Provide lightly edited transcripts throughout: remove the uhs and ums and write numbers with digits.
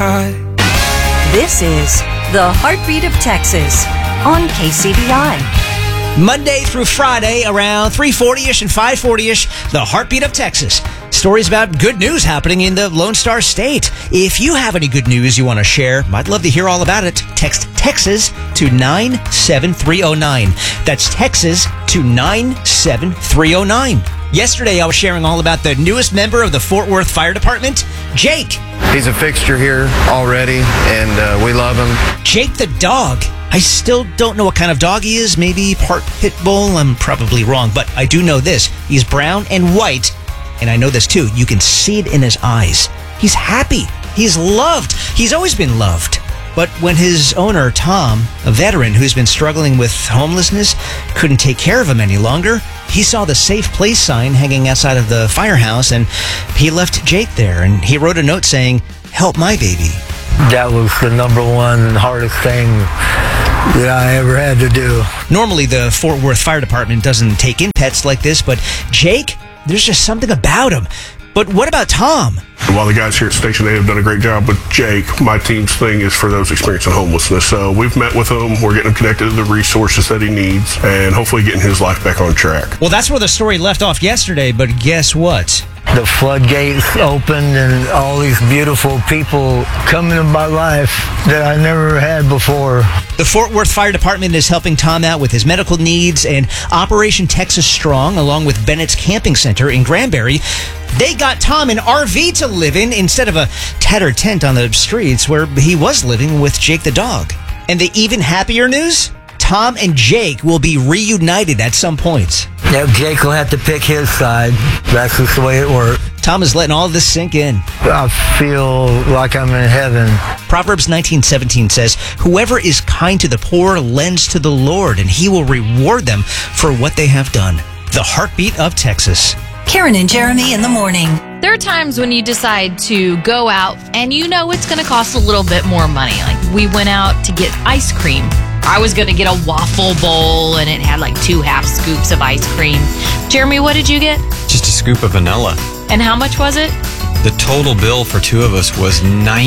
high. This is the Heartbeat of Texas on KCBI. Monday through Friday around 3:40ish and 5:40ish, the Heartbeat of Texas. Stories about good news happening in the Lone Star State. If you have any good news you want to share, I'd love to hear all about it. Text Texas to 97309. That's Texas to 97309. Yesterday, I was sharing all about the newest member of the Fort Worth Fire Department, Jake. He's a fixture here already, and we love him. Jake the dog. I still don't know what kind of dog he is. Maybe part pit bull. I'm probably wrong, but I do know this. He's brown and white, and I know this too. You can see it in his eyes. He's happy. He's loved. He's always been loved. But when his owner, Tom, a veteran who's been struggling with homelessness, couldn't take care of him any longer, he saw the safe place sign hanging outside of the firehouse, and he left Jake there, and he wrote a note saying, "Help my baby." That was the number one hardest thing that I ever had to do. Normally, the Fort Worth Fire Department doesn't take in pets like this, but Jake, there's just something about him. But what about Tom? While the guys here at Station 8 have done a great job with Jake, my team's thing is for those experiencing homelessness. So we've met with him. We're getting him connected to the resources that he needs and hopefully getting his life back on track. Well, that's where the story left off yesterday, but guess what? The floodgates opened and all these beautiful people come into my life that I never had before. The Fort Worth Fire Department is helping Tom out with his medical needs, and Operation Texas Strong, along with Bennett's Camping Center in Granbury, they got Tom an RV to live in instead of a tattered tent on the streets where he was living with Jake the dog. And the even happier news? Tom and Jake will be reunited at some point. Yeah, Jake will have to pick his side. That's just the way it works. Tom is letting all of this sink in. I feel like I'm in heaven. Proverbs 19:17 says, "Whoever is kind to the poor lends to the Lord, and he will reward them for what they have done." The Heartbeat of Texas. Karen and Jeremy in the morning. There are times when you decide to go out and you know it's going to cost a little bit more money. Like we went out to get ice cream. I was going to get a waffle bowl and it had like 2 half scoops of ice cream. Jeremy, what did you get? Just a scoop of vanilla. And how much was it? The total bill for 2 of us was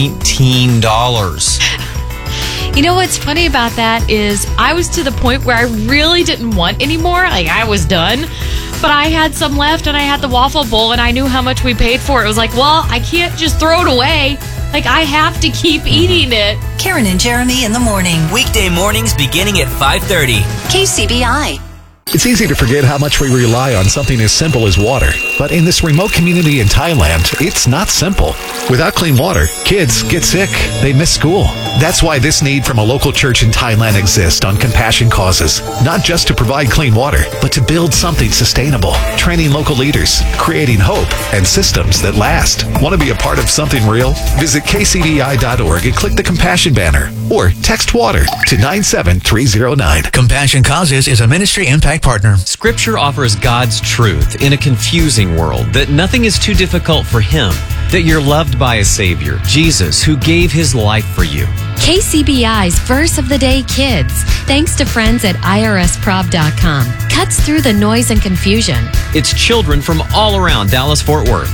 $19. You know what's funny about that is I was to the point where I really didn't want any more. Like I was done. But I had some left and I had the waffle bowl and I knew how much we paid for it. It was like, well, I can't just throw it away. Like I have to keep eating it. Karen and Jeremy in the morning. Weekday mornings beginning at 5:30. KCBI. It's easy to forget how much we rely on something as simple as water. But in this remote community in Thailand, it's not simple. Without clean water, kids get sick. They miss school. That's why this need from a local church in Thailand exists on Compassion Causes. Not just to provide clean water, but to build something sustainable. Training local leaders, creating hope, and systems that last. Want to be a part of something real? Visit kcbi.org and click the Compassion banner. Or text WATER to 97309. Compassion Causes is a ministry impact partner. Scripture offers God's truth in a confusing world, that nothing is too difficult for Him, that you're loved by a Savior, Jesus, who gave His life for you. KCBI's Verse of the Day Kids, thanks to friends at irsprob.com, cuts through the noise and confusion. It's children from all around Dallas-Fort Worth.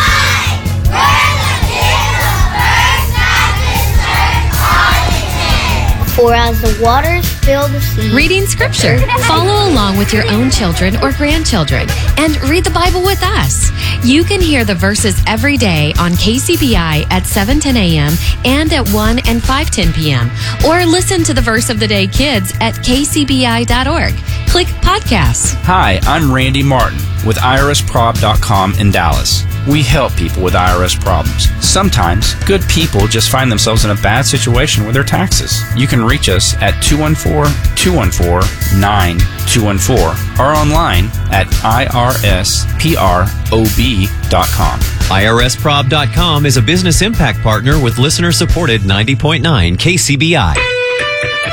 For as the waters fill the sea. Reading Scripture. Follow along with your own children or grandchildren and read the Bible with us. You can hear the verses every day on KCBI at 7:10 a.m. and at 1 and 5:10 p.m. Or listen to the Verse of the Day Kids at kcbi.org. Click Podcasts. Hi, I'm Randy Martin with irsprob.com in Dallas. We help people with IRS problems. Sometimes, good people just find themselves in a bad situation with their taxes. You can reach us at 214-214-9214 or online at irsprob.com. irsprob.com is a business impact partner with listener-supported 90.9 KCBI.